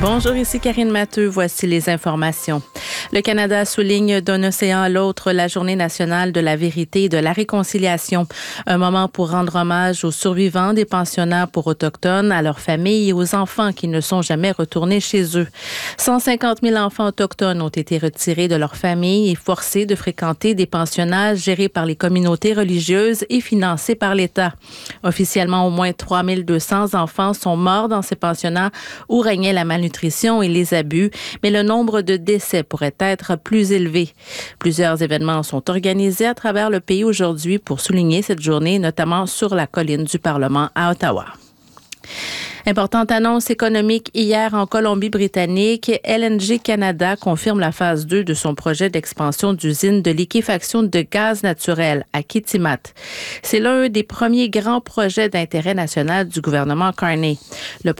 Bonjour, ici Karine Matteux. Voici les informations. Le Canada souligne d'un océan à l'autre la Journée nationale de la vérité et de la réconciliation. Un moment pour rendre hommage aux survivants des pensionnats pour autochtones, à leurs familles et aux enfants qui ne sont jamais retournés chez eux. 150 000 enfants autochtones ont été retirés de leurs familles et forcés de fréquenter des pensionnats gérés par les communautés religieuses et financés par l'État. Officiellement, au moins 3 200 enfants sont morts dans ces pensionnats où régnait la malnutrition et les abus, mais le nombre de décès pourrait être plus élevé. Plusieurs événements sont organisés à travers le pays aujourd'hui pour souligner cette journée, notamment sur la colline du Parlement à Ottawa. Importante annonce économique hier en Colombie-Britannique. LNG Canada confirme la phase 2 de son projet d'expansion d'usine de liquéfaction de gaz naturel à Kitimat. C'est l'un des premiers grands projets d'intérêt national du gouvernement Carney. Le